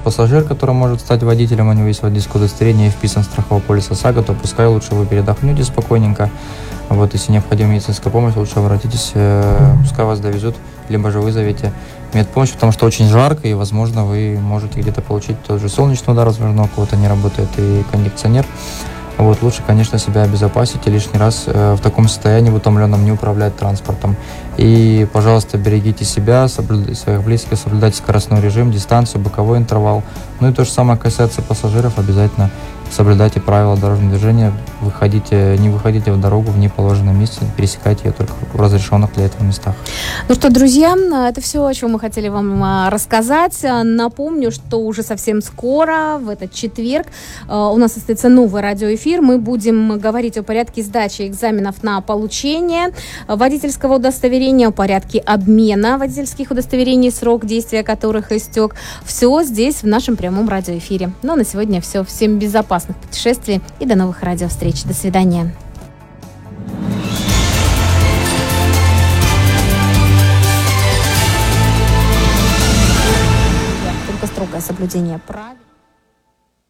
пассажир, который может стать водителем, у него есть водительское удостоверение и вписан в страховой полис ОСАГО, то пускай лучше вы передохнете спокойненько. Вот, если необходима медицинская помощь, лучше обратитесь, пускай вас довезут, либо же вызовите медпомощь, потому что очень жарко, и, возможно, вы можете где-то получить тот же солнечный удар, возможно, у кого-то не работает и кондиционер. Вот, лучше, конечно, себя обезопасить и лишний раз в таком состоянии, в утомленном, не управлять транспортом. И, пожалуйста, берегите себя, своих близких, соблюдайте скоростной режим, дистанцию, боковой интервал. Ну и то же самое касается пассажиров, обязательно соблюдайте правила дорожного движения, не выходите в дорогу в неположенном месте, пересекайте ее только в разрешенных для этого местах. Ну что, друзья, это все, о чем мы хотели вам рассказать. Напомню, что уже совсем скоро, в этот четверг, у нас состоится новый радиоэфир. Мы будем говорить о порядке сдачи экзаменов на получение водительского удостоверения, о порядке обмена водительских удостоверений, срок действия которых истек. Все здесь, в нашем прямом радиоэфире. Ну а на сегодня все. Всем безопасных путешествий и до новых радиовстреч. До свидания. Только строгое соблюдение правил.